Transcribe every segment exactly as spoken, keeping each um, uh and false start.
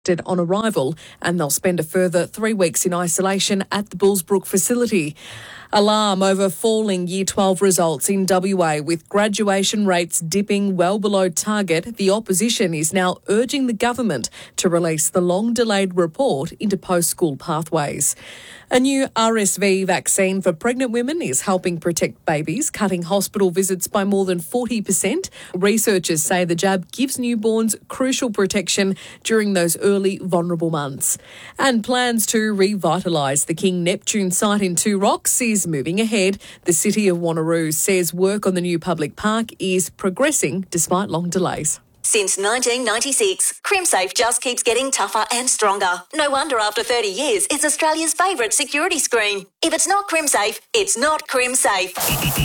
on arrival, and they'll spend a further three weeks in isolation at the Bullsbrook facility. Alarm over falling Year twelve results in W A, with graduation rates dipping well below target. The opposition is now urging the government to release the long-delayed report into post-school pathways. A new R S V vaccine for pregnant women is helping protect babies, cutting hospital visits by more than forty percent. Researchers say the jab gives newborns crucial protection during those early vulnerable months. And plans to revitalise the King Neptune site in Two Rocks is moving ahead. The City of Wanneroo says work on the new public park is progressing despite long delays. Since nineteen ninety-six, CrimSafe just keeps getting tougher and stronger. No wonder after thirty years, it's Australia's favourite security screen. If it's not CrimSafe, it's not CrimSafe.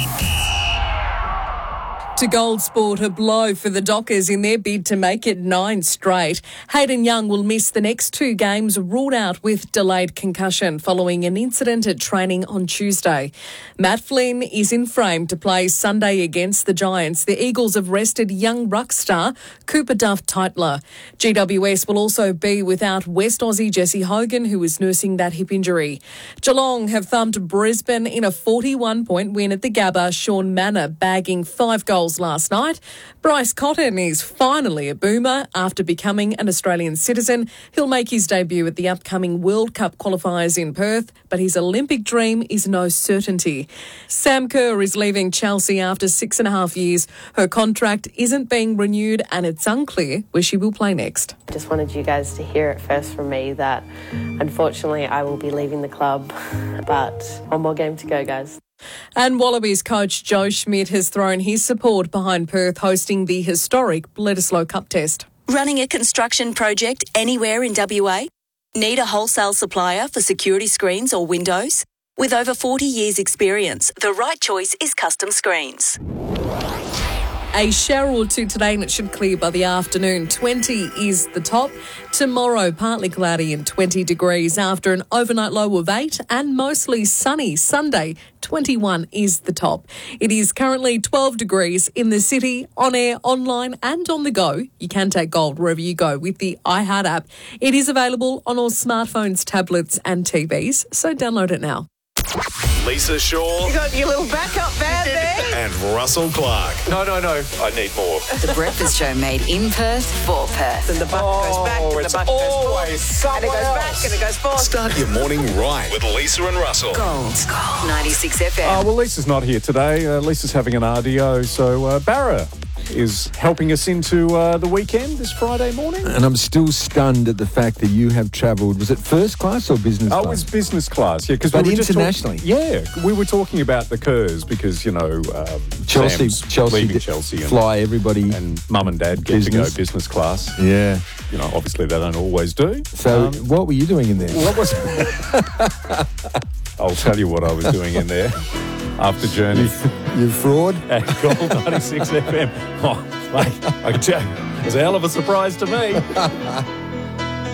To Gold Sport, a blow for the Dockers in their bid to make it nine straight. Hayden Young will miss the next two games, ruled out with delayed concussion following an incident at training on Tuesday. Matt Flynn is in frame to play Sunday against the Giants. The Eagles have rested young ruck star Cooper Duff-Tytler. G W S will also be without West Aussie Jesse Hogan, who is nursing that hip injury. Geelong have thumped Brisbane in a forty-one point win at the Gabba, Sean Manor bagging five goals last night. Bryce Cotton is finally a boomer after becoming an Australian citizen. He'll make his debut at the upcoming World Cup qualifiers in Perth, but his Olympic dream is no certainty. Sam Kerr is leaving Chelsea after six and a half years. Her contract isn't being renewed and it's unclear where she will play next. I just wanted you guys to hear it first from me that unfortunately I will be leaving the club, but one more game to go, guys. And Wallabies coach Joe Schmidt has thrown his support behind Perth hosting the historic Bledisloe Cup Test. Running a construction project anywhere in W A? Need a wholesale supplier for security screens or windows? With over forty years experience, the right choice is Custom Screens. A shower or two today and it should clear by the afternoon. twenty is the top. Tomorrow, partly cloudy and twenty degrees after an overnight low of eight and mostly sunny. Sunday, twenty-one is the top. It is currently twelve degrees in the city, on air, online and on the go. You can take Gold wherever you go with the iHeart app. It is available on all smartphones, tablets and T Vs, so download it now. Lisa Shaw. You got your little backup band there. And Russell Clark. No, no, no. I need more. The Breakfast Show made in Perth for Perth. And the buck oh, goes back and it's the buck always goes forward. And it goes else. back and it goes forward. Start your morning right with Lisa and Russell. Gold. Gold. ninety-six F M. Uh, well, Lisa's not here today. Uh, Lisa's having an R D O, so uh, Barra is helping us into uh, the weekend this Friday morning. And I'm still stunned at the fact that you have travelled, was it first class or business Oh, class? it was business class, yeah. Cause But we were just internationally? Talk- yeah, we were talking about the Kerrs because, you know, um, Chelsea, Sam's Chelsea, leaving did Chelsea and, fly everybody. and mum and dad get Business. to go business class. Yeah. You know, obviously they don't always do. So Um, what were you doing in there? What was? I'll tell you what I was doing in there after journey You fraud? at Gold ninety-six F M. Oh, mate, I can tell you, it was a hell of a surprise to me.